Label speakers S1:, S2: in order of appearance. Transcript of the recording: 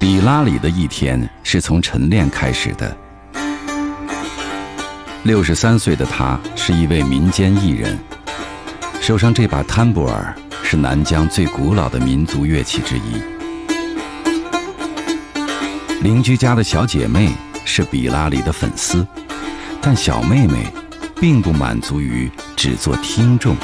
S1: 比拉里的一天是从晨练开始的。63岁的他是一位民间艺人，手上这把坦布尔是南疆最古老的民族乐器之一。邻居家的小姐妹是比拉里的粉丝，但小妹妹并不满足于只做听众。